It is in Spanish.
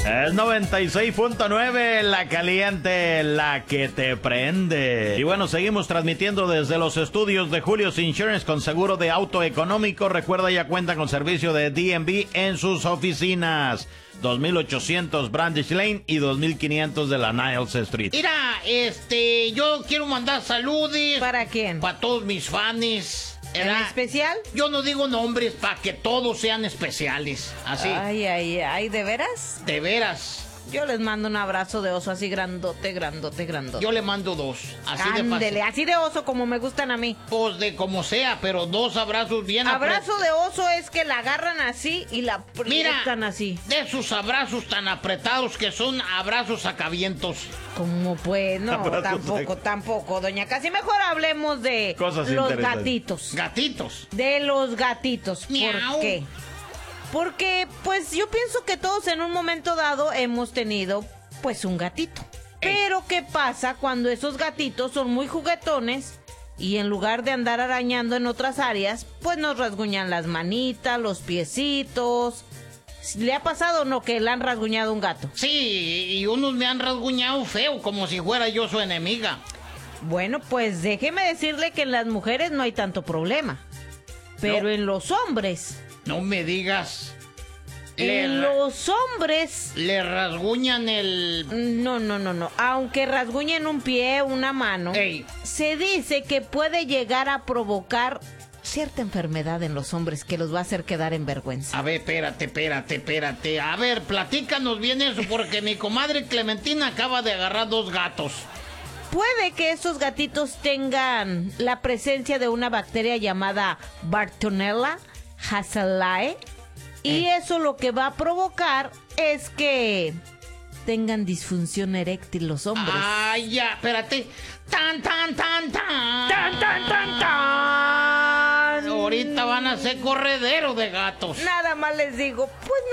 Es 96.9, la caliente, la que te prende. Y bueno, seguimos transmitiendo desde los estudios de Julio's Insurance con seguro de auto económico. Recuerda, ya cuenta con servicio de DMV en sus oficinas. 2800 Brandish Lane y 2500 de la Niles Street. Mira, yo quiero mandar saludos. ¿Para quién? Para todos mis fans. ¿En especial? Yo no digo nombres para que todos sean especiales. Así. Ay, ¿de veras? De veras. Yo les mando un abrazo de oso así grandote. Yo le mando 2. Así Ándele, de fácil. así de oso como me gustan a mí. Pues de como sea, pero 2 abrazos bien Abrazo de oso es que la agarran así y la aprietan así. De esos abrazos tan apretados que son abrazos sacavientos. ¿Cómo pues? No, tampoco, doña Casi. Mejor hablemos de cosas los gatitos. Gatitos. De los gatitos. Miau. ¿Por qué? Porque, pues, yo pienso que todos en un momento dado hemos tenido, pues, un gatito. Pero, ¿qué pasa cuando esos gatitos son muy juguetones y en lugar de andar arañando en otras áreas, pues nos rasguñan las manitas, los piecitos? ¿Le ha pasado o no que le han rasguñado un gato? Sí, y unos me han rasguñado feo, como si fuera yo su enemiga. Bueno, pues déjeme decirle que en las mujeres no hay tanto problema. Pero No. en los hombres... No me digas. Los hombres... Le rasguñan el... No. Aunque rasguñen un pie, una mano, Ey. se dice que puede llegar a provocar cierta enfermedad en los hombres que los va a hacer quedar en vergüenza. A ver, espérate. A ver, platícanos bien eso, porque mi comadre Clementina acaba de agarrar 2 gatos. Puede que estos gatitos tengan la presencia de una bacteria llamada Bartonella Hasselae. Y eso lo que va a provocar es que tengan disfunción eréctil los hombres. Ay, ya, espérate. Tan. Ahorita van a ser corredero de gatos. Nada más les digo, pues